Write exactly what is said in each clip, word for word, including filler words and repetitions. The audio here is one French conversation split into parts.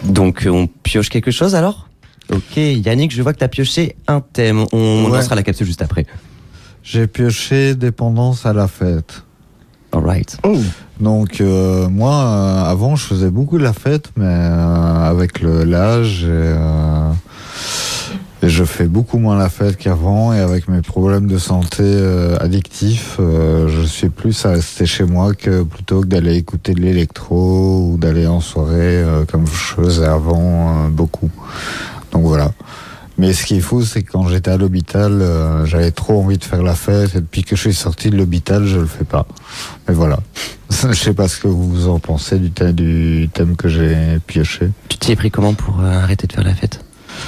Donc on pioche quelque chose alors ? Ok, Yannick, je vois que tu as pioché un thème. On Ouais. lancera la capsule juste après. J'ai pioché dépendance à la fête. Alright. Oh. Donc euh, moi, euh, avant, je faisais beaucoup de la fête, mais euh, avec le, l'âge, et, euh, et je fais beaucoup moins la fête qu'avant. Et avec mes problèmes de santé euh, addictifs, euh, je suis plus à rester chez moi que plutôt que d'aller écouter de l'électro ou d'aller en soirée euh, comme je faisais avant euh, beaucoup. Donc voilà. Mais ce qui est fou, c'est que quand j'étais à l'hôpital, euh, j'avais trop envie de faire la fête. Et depuis que je suis sorti de l'hôpital, je le fais pas. Mais voilà. Je sais pas ce que vous en pensez du, thème, du thème que j'ai pioché. Tu t'y es pris comment pour euh, arrêter de faire la fête ?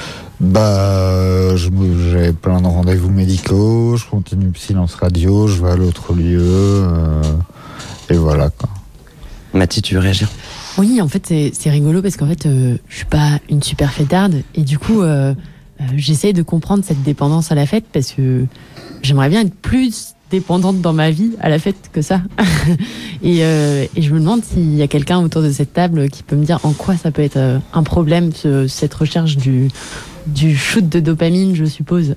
Bah, je, j'ai plein de rendez-vous médicaux, je continue silence radio, je vais à l'autre lieu, euh, et voilà quoi. Mathie, tu veux réagir ? Oui, en fait, c'est, c'est rigolo parce qu'en fait, euh, je suis pas une super fêtarde et du coup, euh, euh, j'essaye de comprendre cette dépendance à la fête parce que j'aimerais bien être plus dépendante dans ma vie à la fête que ça. et, euh, et je me demande s'il y a quelqu'un autour de cette table qui peut me dire en quoi ça peut être euh, un problème, ce, cette recherche du, du shoot de dopamine, je suppose.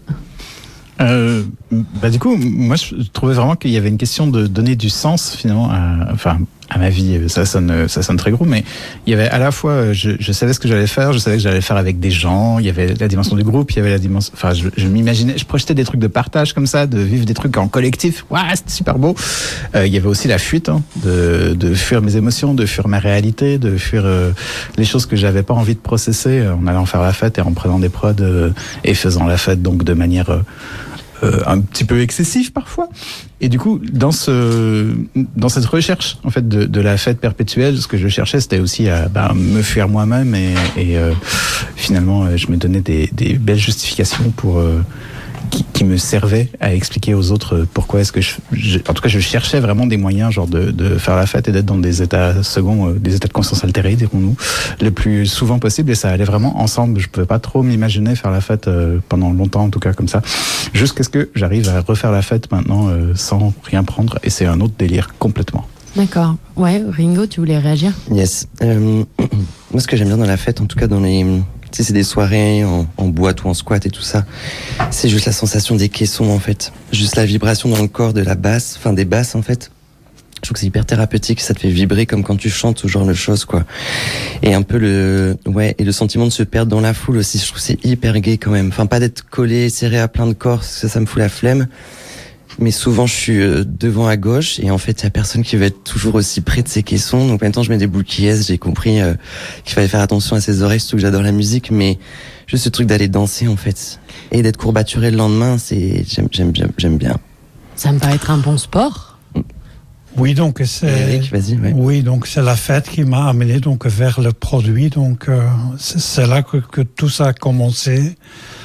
Euh, bah du coup, moi je trouvais vraiment qu'il y avait une question de donner du sens finalement à, enfin, à ma vie. Ça sonne, ça sonne très gros, mais il y avait à la fois, je, je savais ce que j'allais faire, je savais que j'allais le faire avec des gens. Il y avait la dimension du groupe, il y avait la dimension, enfin, je, je m'imaginais, je projetais des trucs de partage comme ça, de vivre des trucs en collectif. Waouh, c'était super beau. Euh, il y avait aussi la fuite, hein, de, de fuir mes émotions, de fuir ma réalité, de fuir euh, les choses que j'avais pas envie de processer euh, en allant faire la fête et en prenant des prods euh, et faisant la fête donc de manière euh, Euh, un petit peu excessif parfois. Et du coup, dans ce, dans cette recherche en fait de, de la fête perpétuelle, ce que je cherchais, c'était aussi à bah, me fuir moi-même et, et euh, finalement, je me donnais des, des belles justifications pour euh, qui, qui me servaient à expliquer aux autres pourquoi est-ce que je, je en tout cas, je cherchais vraiment des moyens, genre de, de faire la fête et d'être dans des états seconds, euh, des états de conscience altérés, dirons-nous, le plus souvent possible. Et ça allait vraiment ensemble. Je pouvais pas trop m'imaginer faire la fête euh, pendant longtemps, en tout cas comme ça, jusqu'à ce que j'arrive à refaire la fête maintenant euh, sans rien prendre. Et c'est un autre délire complètement. D'accord. Ouais, Ringo, tu voulais réagir ? Yes. Euh, moi, ce que j'aime bien dans la fête, en tout cas dans les... Tu sais, c'est des soirées en, en boîte ou en squat et tout ça. C'est juste la sensation des caissons, en fait. Juste la vibration dans le corps de la basse, enfin des basses, en fait. Je trouve que c'est hyper thérapeutique, ça te fait vibrer comme quand tu chantes ou genre de choses, quoi. Et un peu le, ouais, et le sentiment de se perdre dans la foule aussi, je trouve que c'est hyper gai quand même. Enfin, pas d'être collé, serré à plein de corps, parce que ça, ça me fout la flemme. Mais souvent, je suis devant à gauche, et en fait, il y a personne qui veut être toujours aussi près de ses caissons. Donc maintenant, je mets des boucles yes, j'ai compris euh, qu'il fallait faire attention à ses oreilles, surtout que j'adore la musique, mais juste ce truc d'aller danser, en fait. Et d'être courbaturé le lendemain, c'est, j'aime, j'aime bien, j'aime bien. Ça me paraît être un bon sport. Oui, donc c'est. Eric, vas-y, ouais. Oui, donc c'est la fête qui m'a amené donc vers le produit. Donc euh, c'est, c'est là que, que tout ça a commencé.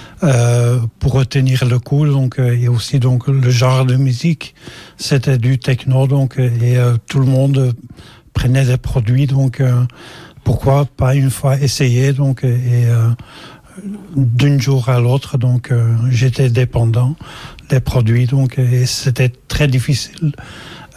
Euh, pour retenir le coup, donc euh, et aussi donc le genre de musique, c'était du techno, donc et euh, tout le monde prenait des produits, donc euh, pourquoi pas une fois essayer, donc et euh, d'un jour à l'autre, donc euh, j'étais dépendant des produits, donc et c'était très difficile